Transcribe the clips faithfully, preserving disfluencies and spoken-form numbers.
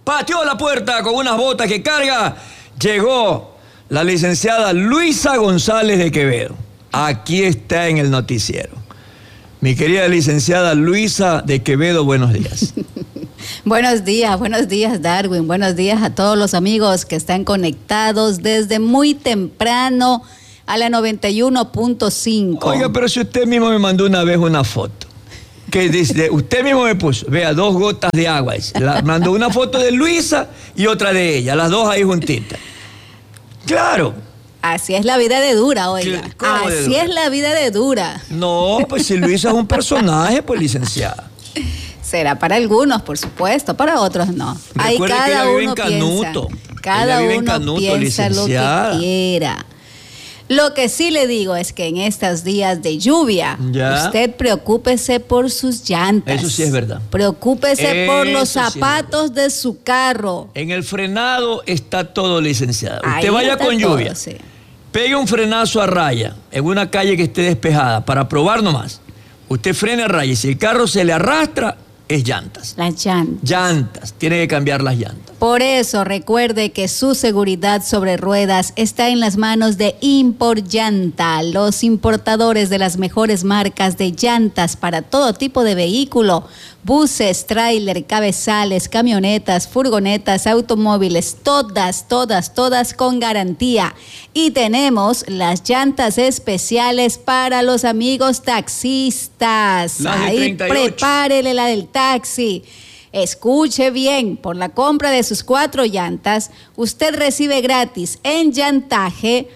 pateó la puerta con unas botas que carga. Llegó la licenciada Luisa González de Quevedo. Aquí está en el noticiero. Mi querida licenciada Luisa de Quevedo, buenos días. Buenos días, buenos días, Darwin. Buenos días a todos los amigos que están conectados desde muy temprano a la noventa y uno punto cinco. Oiga, pero si usted mismo me mandó una vez una foto, que dice, usted mismo me puso, vea, dos gotas de agua. La, mandó una foto de Luisa y otra de ella, las dos ahí juntitas. Claro. Así es la vida de dura, oiga. ¿Cómo de Así dura? es la vida de dura. No, pues si Luisa es un personaje, pues licenciada. Será para algunos, por supuesto, para otros no. Ahí Recuerde cada que ella vive uno en Canuto. piensa, cada Ella vive en uno Canuto, piensa lo licenciada. que quiera. Lo que sí le digo es que en estos días de lluvia, Ya. usted preocúpese por sus llantas. Eso sí es verdad. Preocúpese Eso por los sí es zapatos de su carro. En el frenado está todo, licenciada. Ahí Usted vaya está con todo, lluvia, sí. pegue un frenazo a raya en una calle que esté despejada para probar nomás. Usted frena a raya y si el carro se le arrastra, es llantas. Las llantas. Llantas, tiene que cambiar las llantas. Por eso recuerde que su seguridad sobre ruedas está en las manos de Imporllanta, los importadores de las mejores marcas de llantas para todo tipo de vehículo, buses, tráiler, cabezales, camionetas, furgonetas, automóviles, todas, todas, todas con garantía. Y tenemos las llantas especiales para los amigos taxistas. Las de Ahí treinta y ocho. prepárele la del taxi. Escuche bien, por la compra de sus cuatro llantas, usted recibe gratis enllantaje,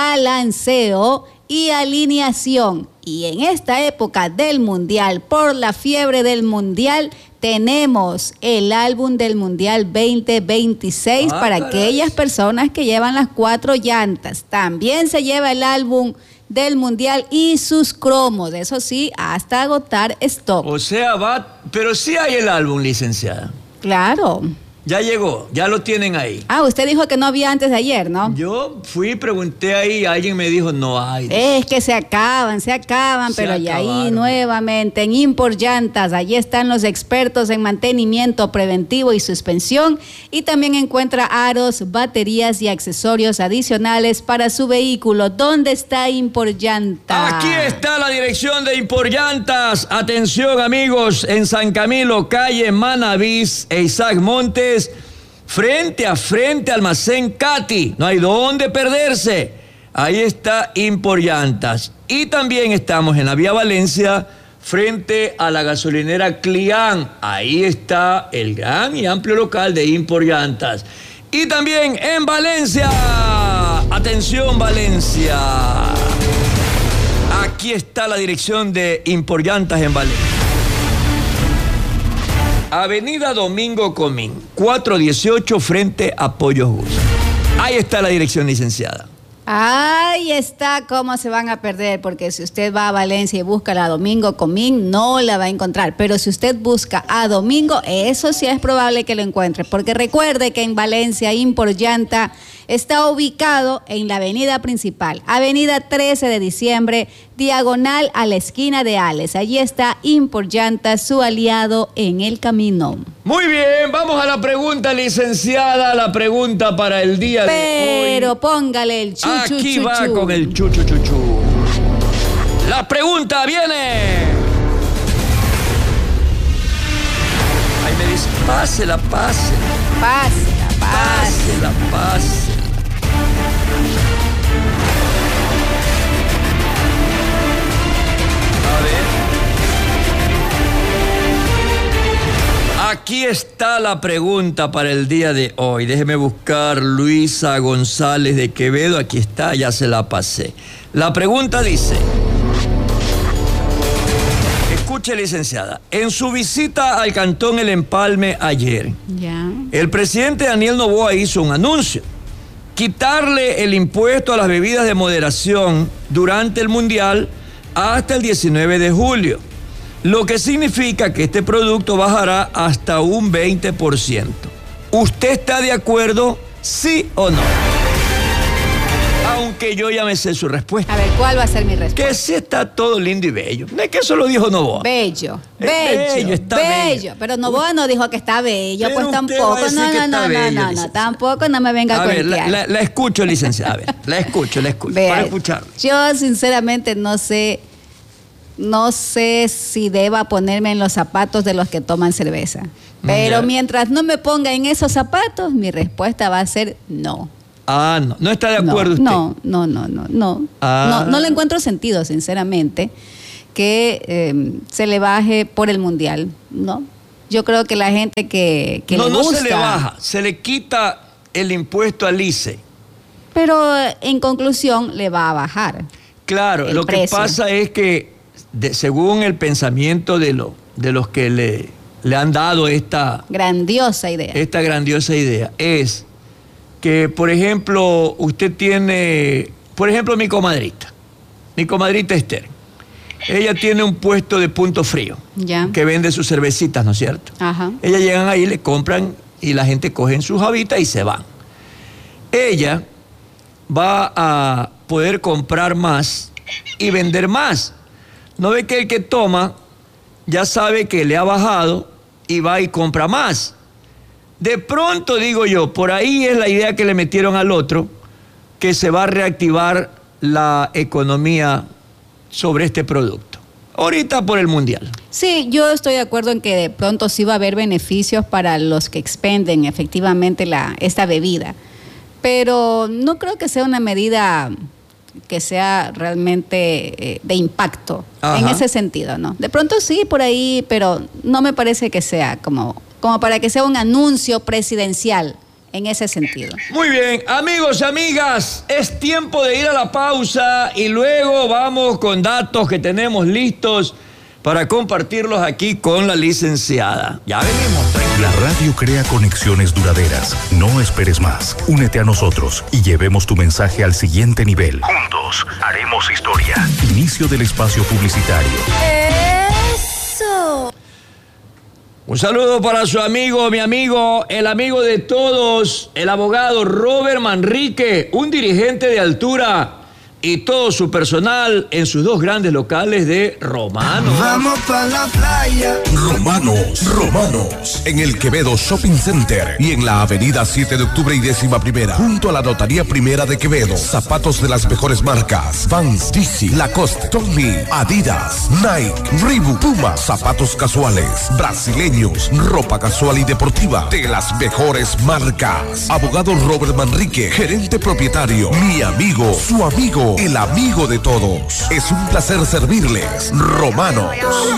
balanceo y alineación. Y en esta época del Mundial, por la fiebre del Mundial, tenemos el álbum del Mundial veinte veintiséis Ah, para caray. aquellas personas que llevan las cuatro llantas. También se lleva el álbum del Mundial y sus cromos, eso sí, hasta agotar stock. O sea, va, pero sí hay el álbum, licenciada. Claro. Ya llegó, ya lo tienen ahí. Ah, usted dijo que no había antes de ayer, ¿no? Yo fui, pregunté ahí, alguien me dijo, no hay. Es que se acaban, se acaban, Se pero ya ahí acabaron. nuevamente en Imporllantas, allí están los expertos en mantenimiento preventivo y suspensión y también encuentra aros, baterías y accesorios adicionales para su vehículo. ¿Dónde está Imporllantas? Aquí está la dirección de Imporllantas. Atención, amigos, en San Camilo, calle Manavís e Isaac Montes, frente a frente Almacén Cati. No hay dónde perderse. Ahí está Imporllantas. Y también estamos en la vía Valencia, frente a la gasolinera Clián. Ahí está el gran y amplio local de Imporllantas. Y también en Valencia. Atención, Valencia. Aquí está la dirección de Imporllantas en Valencia. Avenida Domingo Comín, cuatrocientos dieciocho, frente a Pollos Gus. Ahí está la dirección, licenciada. Ahí está cómo se van a perder, porque si usted va a Valencia y busca la Domingo Comín, no la va a encontrar. Pero si usted busca a Domingo, eso sí es probable que lo encuentre, porque recuerde que en Valencia, Imporllanta está ubicado en la avenida principal, avenida trece de diciembre, diagonal a la esquina de Ales. Allí está Imporllanta, su aliado en el camino. Muy bien, vamos a la pregunta, licenciada, la pregunta para el día de hoy. Pero póngale el chuchu Aquí chuchu. va con el chuchu chuchu. La pregunta viene. Ahí me dice, pásela, pásela, Pásela, pásela. pásela, pásela. A ver. Aquí está la pregunta para el día de hoy. Déjeme buscar Luisa González de Quevedo. Aquí está, ya se la pasé. La pregunta dice... Escuche, licenciada. En su visita al Cantón El Empalme ayer, Ya. el presidente Daniel Noboa hizo un anuncio. Quitarle el impuesto a las bebidas de moderación durante el Mundial hasta el diecinueve de julio. Lo que significa que este producto bajará hasta un veinte por ciento. ¿Usted está de acuerdo, sí o no? Aunque yo ya me sé su respuesta. A ver, ¿cuál va a ser mi respuesta? Que sí está todo lindo y bello. No es que eso lo dijo Novoa. Bello, Es bello, bello, está bello. bello. Pero Novoa no dijo que está bello, Pero pues usted tampoco. va a decir No, que no, está no, no, bello, no, no, licenciada. tampoco no me venga a A ver, la, cuentear. la- la escucho, licenciada. A ver, la escucho, la escucho. Vea, Para escucharla. yo sinceramente no sé, no sé si deba ponerme en los zapatos de los que toman cerveza. Pero Ya. mientras no me ponga en esos zapatos, mi respuesta va a ser no. Ah, no. No está de No, acuerdo usted. no, no, no, no, no. Ah. No, no le encuentro sentido, sinceramente, que eh, se le baje por el mundial, ¿no? Yo creo que la gente que, que no, le no gusta, se le baja, se le quita el impuesto al I C E. pero eh, en conclusión le va a bajar. Claro, El lo que precio. pasa es que, de- según el pensamiento de, lo, de los que le, le han dado esta, Grandiosa idea. esta grandiosa idea, es que, por ejemplo, usted tiene, por ejemplo, mi comadrita, mi comadrita Esther. Ella tiene un puesto de punto frío Ya. que vende sus cervecitas, ¿no es cierto? Ajá. Ellas llegan ahí, le compran y la gente coge en sus habitas y se van. Ella va a poder comprar más y vender más. No ve que el que toma ya sabe que le ha bajado y va y compra más. De pronto, digo yo, por ahí es la idea que le metieron al otro, que se va a reactivar la economía sobre este producto. Ahorita por el mundial. Sí, yo estoy de acuerdo en que de pronto sí va a haber beneficios para los que expenden efectivamente la, esta bebida, pero no creo que sea una medida que sea realmente eh, de impacto. Ajá. En ese sentido, ¿no? De pronto sí, por ahí, pero no me parece que sea como, como para que sea un anuncio presidencial en ese sentido. Muy bien, amigos y amigas, es tiempo de ir a la pausa y luego vamos con datos que tenemos listos para compartirlos aquí con la licenciada. Ya venimos, tranquilo. La radio crea conexiones duraderas. No esperes más. Únete a nosotros y llevemos tu mensaje al siguiente nivel. Juntos haremos historia. Inicio del espacio publicitario. ¡Eso! Un saludo para su amigo, mi amigo, el amigo de todos, el abogado Robert Manrique, un dirigente de altura, y todo su personal en sus dos grandes locales de Romanos. Vamos pa' la playa. Romanos, Romanos, en el Quevedo Shopping Center y en la avenida siete de octubre y décima primera, junto a la Notaría Primera de Quevedo. Zapatos de las mejores marcas: Vans, D C, Lacoste, Tommy, Adidas, Nike, Reebok, Puma. Zapatos casuales, brasileños, ropa casual y deportiva de las mejores marcas. Abogado Robert Manrique, gerente propietario, mi amigo, su amigo, el amigo de todos. Es un placer servirles. Romanos.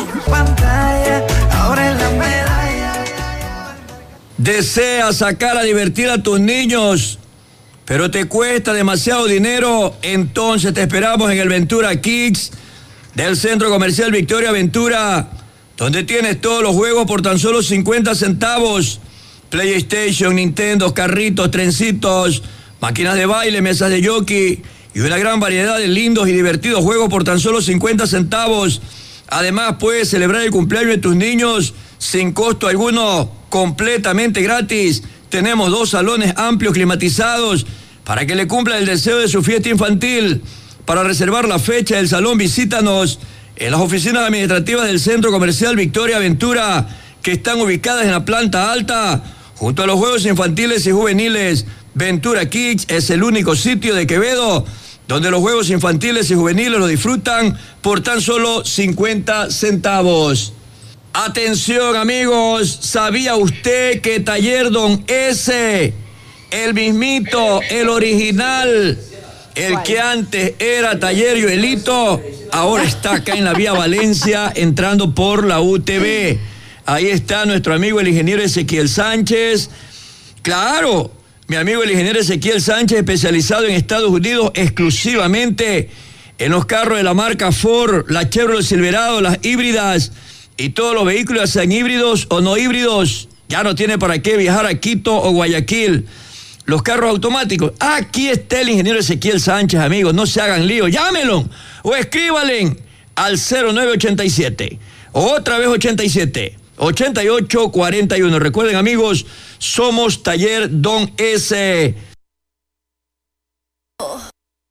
¿Deseas sacar a divertir a tus niños, pero te cuesta demasiado dinero? Entonces te esperamos en el Ventura Kids del Centro Comercial Victoria Ventura, donde tienes todos los juegos por tan solo cincuenta centavos. PlayStation, Nintendo, carritos, trencitos, máquinas de baile, mesas de jockey y una gran variedad de lindos y divertidos juegos por tan solo cincuenta centavos. Además, puedes celebrar el cumpleaños de tus niños sin costo alguno, completamente gratis. Tenemos dos salones amplios climatizados para que le cumpla el deseo de su fiesta infantil. Para reservar la fecha del salón, visítanos en las oficinas administrativas del Centro Comercial Victoria Ventura, que están ubicadas en la planta alta, junto a los juegos infantiles y juveniles. Ventura Kids es el único sitio de Quevedo donde los juegos infantiles y juveniles lo disfrutan por tan solo cincuenta centavos. Atención, amigos, ¿sabía usted que Taller Don S, el mismito, el original, el que antes era Taller Joelito, ahora está acá en la vía Valencia, entrando por la U T V? Ahí está nuestro amigo el ingeniero Ezequiel Sánchez. Claro, mi amigo el ingeniero Ezequiel Sánchez, especializado en Estados Unidos exclusivamente en los carros de la marca Ford, la Chevrolet Silverado, las híbridas y todos los vehículos, sean híbridos o no híbridos. Ya no tiene para qué viajar a Quito o Guayaquil. Los carros automáticos. Aquí está el ingeniero Ezequiel Sánchez, amigos. No se hagan lío. Llámenlo o escríbanle al cero nueve ochenta y siete. Otra vez ochenta y siete. ochenta y ocho cuarenta y uno. Recuerden, amigos, somos Taller Don S.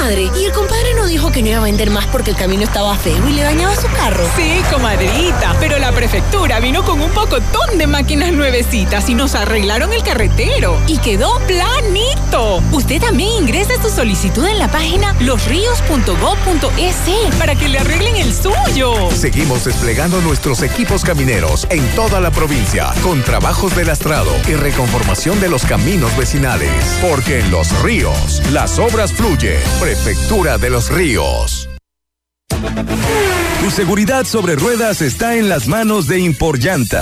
comadre. ¿Y el compadre no dijo que no iba a vender más porque el camino estaba feo y le dañaba su carro? Sí, comadrita, pero la prefectura vino con un pocotón de máquinas nuevecitas y nos arreglaron el carretero y quedó planito. Usted también ingrese su solicitud en la página los ríos punto gob punto es para que le arreglen el suyo. Seguimos desplegando nuestros equipos camineros en toda la provincia con trabajos de lastrado y reconformación de los caminos vecinales. Porque en Los Ríos, las obras fluyen. Prefectura de Los Ríos. Tu seguridad sobre ruedas está en las manos de Imporllanta.